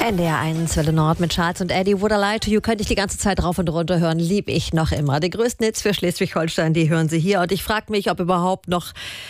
NDR 1 Welle Nord mit Charles und Eddie. Would I Lie to You könnte ich die ganze Zeit rauf und runter hören. Lieb ich noch immer. Die größten Hits für Schleswig-Holstein, die hören Sie hier. Und ich frage mich, ob überhaupt noch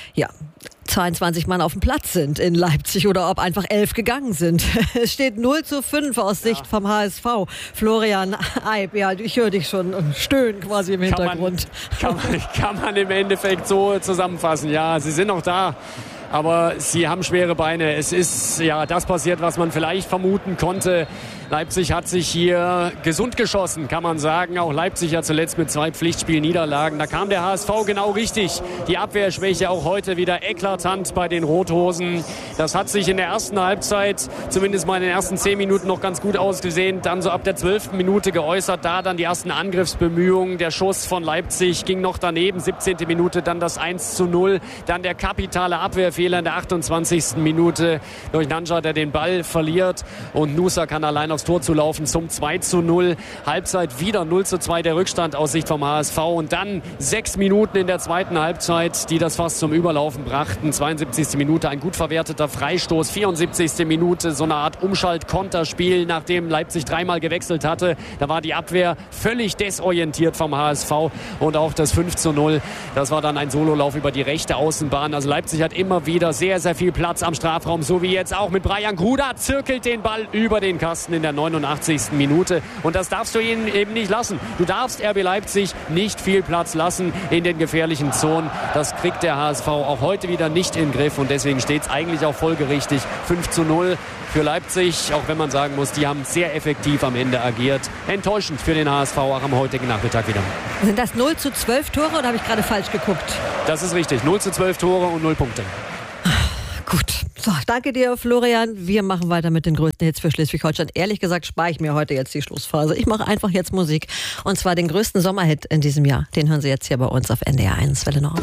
22 Mann auf dem Platz sind in Leipzig oder ob einfach 11 gegangen sind. Es steht 0:5 aus Sicht vom HSV. Florian Eib, ja, ich höre dich schon stöhnen quasi im Hintergrund. Kann man im Endeffekt so zusammenfassen. Ja, sie sind noch da. Aber sie haben schwere Beine. Es ist das passiert, was man vielleicht vermuten konnte. Leipzig hat sich hier gesund geschossen, kann man sagen. Auch Leipzig ja zuletzt mit 2 Pflichtspielniederlagen. Da kam der HSV genau richtig. Die Abwehrschwäche auch heute wieder eklatant bei den Rothosen. Das hat sich in der ersten Halbzeit, zumindest mal in den ersten 10 Minuten, noch ganz gut ausgesehen. Dann so ab der 12. Minute geäußert. Da dann die ersten Angriffsbemühungen. Der Schuss von Leipzig ging noch daneben. 17. Minute dann das 1:0. Dann der kapitale Abwehrfehler in der 28. Minute durch Nanja, der den Ball verliert. Und Nusa kann allein aufs Tor zu laufen zum 2:0. Halbzeit wieder 0:2 der Rückstand aus Sicht vom HSV. Und dann 6 Minuten in der zweiten Halbzeit, die das fast zum Überlaufen brachten. 72. Minute ein gut verwerteter Freistoß. 74. Minute so eine Art Umschalt-Konterspiel, nachdem Leipzig 3-mal gewechselt hatte. Da war die Abwehr völlig desorientiert vom HSV. Und auch das 5:0, das war dann ein Sololauf über die rechte Außenbahn. Also Leipzig hat immer wieder sehr, sehr viel Platz am Strafraum. So wie jetzt auch mit Brian Gruda. Zirkelt den Ball über den Kasten in der 89. Minute. Und das darfst du ihnen eben nicht lassen. Du darfst RB Leipzig nicht viel Platz lassen in den gefährlichen Zonen. Das kriegt der HSV auch heute wieder nicht in den Griff. Und deswegen steht es eigentlich auch folgerichtig 5:0 für Leipzig. Auch wenn man sagen muss, die haben sehr effektiv am Ende agiert. Enttäuschend für den HSV auch am heutigen Nachmittag wieder. Sind das 0:12 Tore oder habe ich gerade falsch geguckt? Das ist richtig. 0:12 Tore und 0 Punkte. Gut. So, danke dir, Florian. Wir machen weiter mit den größten Hits für Schleswig-Holstein. Ehrlich gesagt spare ich mir heute jetzt die Schlussphase. Ich mache einfach jetzt Musik. Und zwar den größten Sommerhit in diesem Jahr. Den hören Sie jetzt hier bei uns auf NDR 1 Welle Nord.